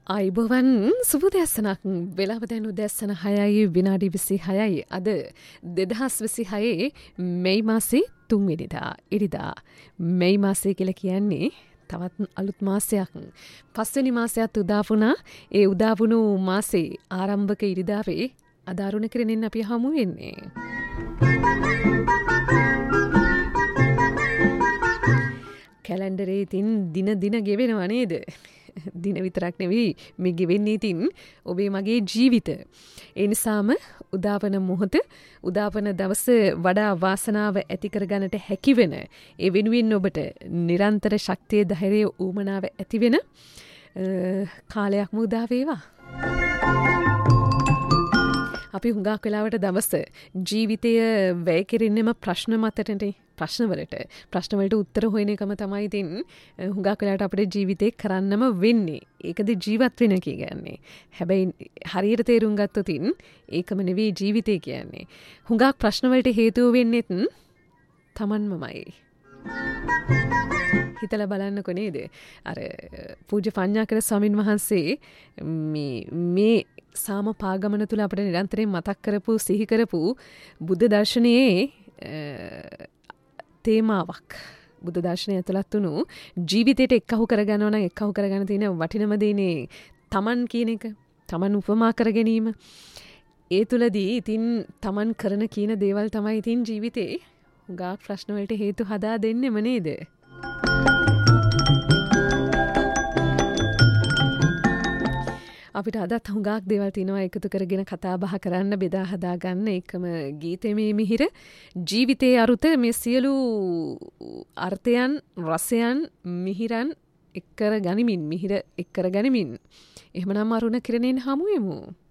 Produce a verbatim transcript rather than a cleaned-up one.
අයිබෝවන් සුබදැස්සනක් වෙලාව දැන් උදැස්සන හයයි විනාඩි විසි හයයි අද දෙදහස් විසි හයේ මෙයි මාසේ තුන්වෙනිදා ඉරිදා මෙයි මාසේ කියලා කියන්නේ තවත් අලුත් මාසයක් පස්වෙනි මාසයත් උදාවුණා ඒ උදාවුණු මාසේ ආරම්භක ඉරිදාවේ අදාරුණ කරනෙන් අපි හමු වෙන්නේ කැලෙන්ඩරේ ඉතින් දින දින ගෙවෙනවා නේද දින විතරක් නෙවෙයි මේ ගෙවෙන්නේ ඉතින් ඔබේ මගේ ජීවිත. ඒ නිසාම උදාවන මොහොත උදාවන දවස වඩා වාසනාව ඇති කරගන්නට හැකි වෙන ඒ වෙනුවෙන් ඔබට නිරන්තර ශක්තිය ධෛර්යය ඌමනාව ඇති වෙන කාලයක්ම උදා වේවා. අපි හුඟක් වෙලාවට දවස ජීවිතය වැය කෙරෙන්නෙම ප්‍රශ්න මතටනේ ප්‍රශ්නවලට ප්‍රශ්නවලට උත්තර හොයන එකම තමයි ඉතින් හුඟක් වෙලාවට අපේ ජීවිතේ කරන්නම වෙන්නේ. ඒකද ජීවත් වෙන කියන්නේ. හැබැයි හරියට තේරුම් ගත්තොත් ඒකම නෙවෙයි ජීවිතේ කියන්නේ. හුඟක් ප්‍රශ්නවලට හේතුව වෙන්නේත් තමන්මමයි. හිතලා බලන්නකො නේද? අර පූජ්‍ය පඤ්ඤාකර ස්වාමින් වහන්සේ මේ මේ සාම පාගමන තුල අපිට නිරන්තරයෙන් මතක් කරපු සිහි කරපු බුද්ධ දර්ශනයේ තේමාවක් බුද්ධ දර්ශනය ඇතුළත් වුණු ජීවිතයට එක්කහු කරගන්නවා නම් එක්කහු කරගන්න තියෙන වටිනම දේනේ තමන් කියන එක තමන් උපමා කර ගැනීම ඒ තුලදී ඉතින් තමන් කරන කියන දේවල් තමයි ඉතින් ජීවිතේ ගාක් ප්‍රශ්න වලට හේතු හදා දෙන්නෙම නේද? අපිට අදත් හුඟක් දේවල් තියෙනවා එකතු කරගෙන කතා බහ කරන්න බෙදා හදා ගන්න එකම ගීතයේ මිහිර ජීවිතයේ අරුත මේ සියලු අර්ථයන් රසයන් මිහිරන් එක්කර ගනිමින් මිහිර එක්කර ගනිමින් එහෙමනම් අරුණ කිරණෙන් හමු වෙමු.